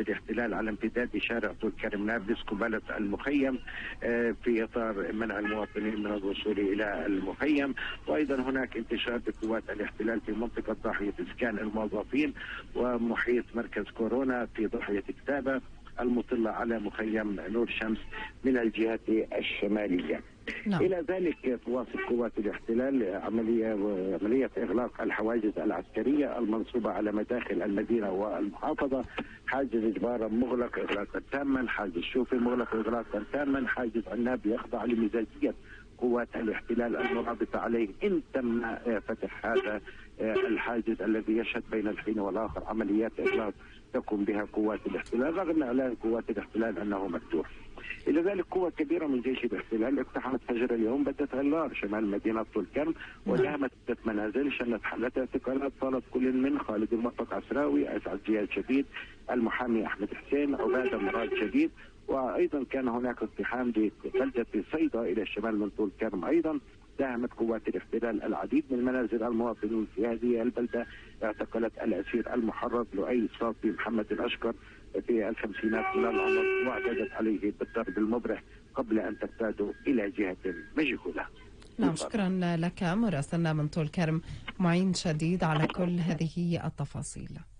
الاحتلال على امتداد شارع طول كرم نابلس قبالة المخيم في إطار منع المواطنين من الوصول إلى المخيم. وأيضا هناك انتشار لقوات الاحتلال في منطقة ضاحية إسكان الموظفين ومحيط مركز كورونا في ضاحية كتابة المطلة على مخيم نور شمس من الجهة الشمالية. نعم. إلى ذلك تواصل قوات الاحتلال عملية إغلاق الحواجز العسكرية المنصوبة على مداخل المدينة والمحافظة. حاجز إجبارا مغلق إغلاقا تاما، حاجز شوفي مغلق إغلاقا تاما، حاجز عناب يخضع لمزاجية قوات الاحتلال المرابطة عليه إن تم فتح هذا الحاجز الذي يشهد بين الحين والآخر عمليات إغلاق تقوم بها قوات الاحتلال رغم إعلان قوات الاحتلال أنه مفتوح. إلى ذلك قوة كبيرة من جيش الاحتلال اقتحمت فجر اليوم بدة غلار شمال مدينة طول كرم ودهمت 6 منازل، شنت حملة اعتقالات طالت كل من خالد الموفق عسراوي، أسعد زياد شديد، المحامي أحمد حسين، عبادة مراد شديد. وأيضا كان هناك اقتحام لبلدة صيدا إلى الشمال من طول كرم. أيضا داهمت قوات الاحتلال العديد من منازل المواطنين في هذه البلدة. اعتقلت الأسير المحرض لؤي صافي محمد الأشقر في الخمسينات من العمر واعتدت عليه بالضرب المبرح قبل أن تقتاده إلى جهة مجهولة. نعم، شكرا لك مراسلنا من طول كرم معين شديد على كل هذه التفاصيل.